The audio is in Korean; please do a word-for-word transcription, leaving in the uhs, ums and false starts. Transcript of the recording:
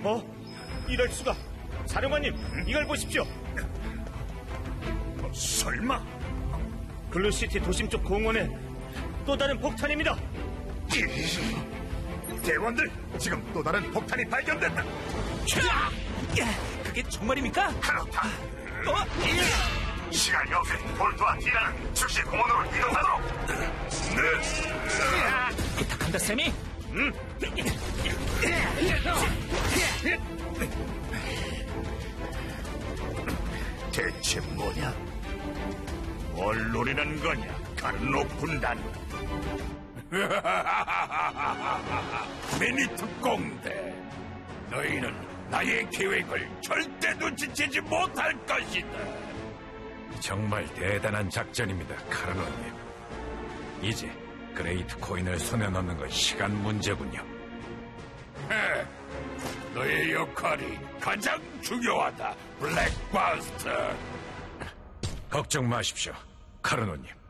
어? 이럴 수가. 사령관님, 이걸 보십시오. 어, 설마? 블루시티 도심 쪽 공원에 또 다른 폭탄입니다. 대원들, 지금 또 다른 폭탄이 발견됐다. 그게 정말입니까? 그렇다. 어? 시간이 없이 볼트와 디라는 즉시 공원으로 이동하도록. 네. 부탁한다, 세미. 음. 대체 뭐냐? 뭘 노리는 거냐, 간로 군단. 미니트 공대, 너희는 나의 계획을 절대 눈치채지 못할 것이다. 정말 대단한 작전입니다, 카르노님. 이제 그레이트 코인을 손에 넣는 건 시간 문제군요. 헤, 너의 역할이 가장 중요하다, 블랙바스터. 걱정 마십시오, 카르노님.